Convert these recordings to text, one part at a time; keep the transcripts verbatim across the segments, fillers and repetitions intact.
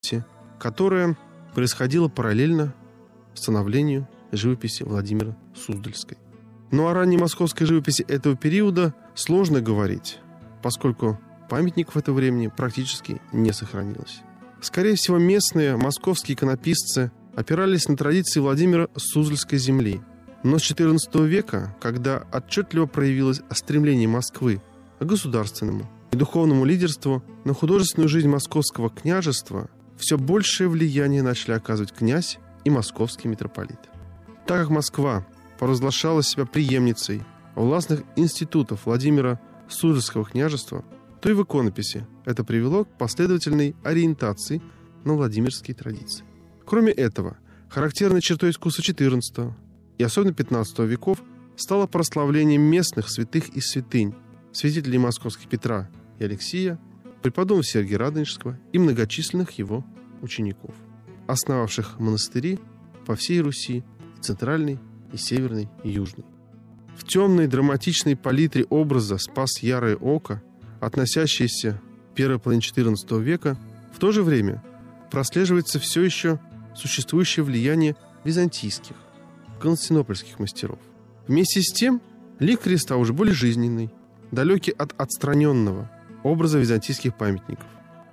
которое происходило параллельно становлению живописи Владимира Суздальской. Ну, о ранней московской живописи этого периода сложно говорить, поскольку памятников этого времени практически не сохранилось. Скорее всего, местные московские иконописцы опирались на традиции Владимира Суздальской земли. Но с четырнадцатого века, когда отчетливо проявилось стремление Москвы к государственному и духовному лидерству, на художественную жизнь московского княжества все большее влияние начали оказывать князь и московский митрополит. Так как Москва провозглашала себя преемницей властных институтов Владимира Суздальского княжества, то и в иконописи это привело к последовательной ориентации на владимирские традиции. Кроме этого, характерной чертой искусства четырнадцатого и особенно пятнадцатого веков стало прославление местных святых и святынь, святителей московских Петра и Алексия, преподобного Сергия Радонежского и многочисленных его учеников, основавших монастыри по всей Руси, и центральной, и северной, и южной. В темной драматичной палитре образа «Спас ярое око», относящейся к первой половине четырнадцатого века, в то же время прослеживается все еще существующее влияние византийских, константинопольских мастеров. Вместе с тем, лик Христа уже более жизненный, далекий от отстраненного образа византийских памятников.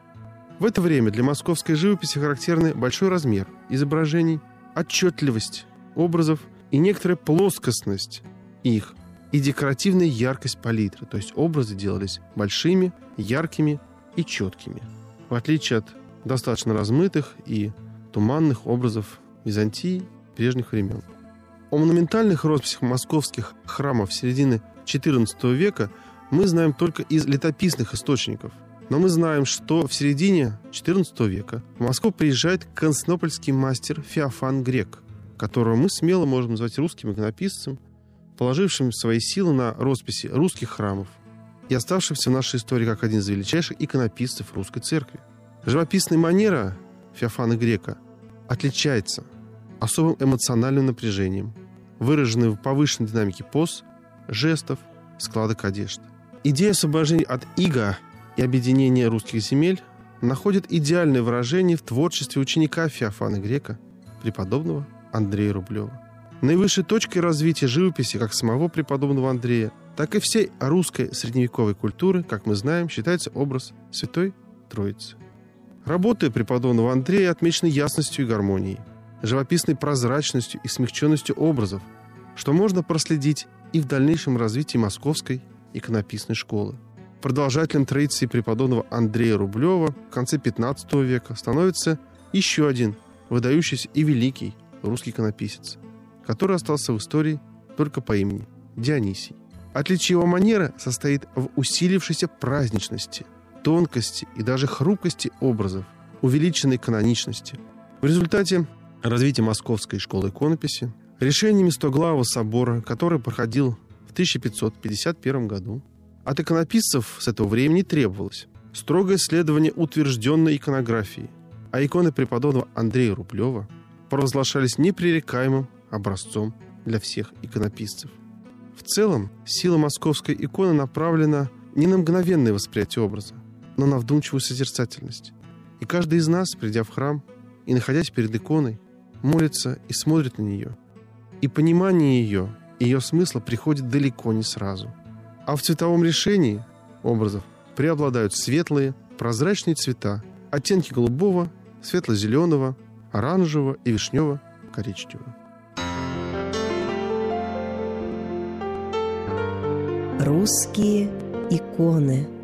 В это время для московской живописи характерны большой размер изображений, отчетливость образов и некоторая плоскостность их, и декоративная яркость палитры, то есть образы делались большими, яркими и четкими, в отличие от достаточно размытых и туманных образов Византии прежних времен. О монументальных росписях московских храмов середины четырнадцатого века мы знаем только из летописных источников. Но мы знаем, что в середине четырнадцатого века в Москву приезжает константинопольский мастер Феофан Грек, которого мы смело можем назвать русским иконописцем, положившим свои силы на росписи русских храмов и оставшимся в нашей истории как один из величайших иконописцев русской церкви. Живописная манера Феофана Грека отличается особым эмоциональным напряжением, выраженным в повышенной динамике поз, жестов, складок одежды. Идея освобождения от ига и объединения русских земель находит идеальное выражение в творчестве ученика Феофана Грека, преподобного Андрея Рублева. Наивысшей точкой развития живописи как самого преподобного Андрея, так и всей русской средневековой культуры, как мы знаем, считается образ Святой Троицы. Работы преподобного Андрея отмечены ясностью и гармонией, живописной прозрачностью и смягченностью образов, что можно проследить и в дальнейшем развитии московской иконописной школы. Продолжателем традиции преподобного Андрея Рублева в конце пятнадцатого века становится еще один выдающийся и великий русский иконописец, который остался в истории только по имени – Дионисий. Отличие его манеры состоит в усилившейся праздничности, тонкости и даже хрупкости образов, увеличенной каноничности. В результате развития Московской школы иконописи, решениями Стоглавого собора, который проходил в тысяча пятьсот пятьдесят первом году, от иконописцев с этого времени требовалось строгое следование утвержденной иконографии, а иконы преподобного Андрея Рублева провозглашались непререкаемым образцом для всех иконописцев. В целом, сила московской иконы направлена не на мгновенное восприятие образа, но на вдумчивую созерцательность. И каждый из нас, придя в храм и находясь перед иконой, молится и смотрит на нее. И понимание ее, ее смысла приходит далеко не сразу. А в цветовом решении образов преобладают светлые, прозрачные цвета, оттенки голубого, светло-зеленого, оранжевого и вишнево-коричневого. Русские иконы.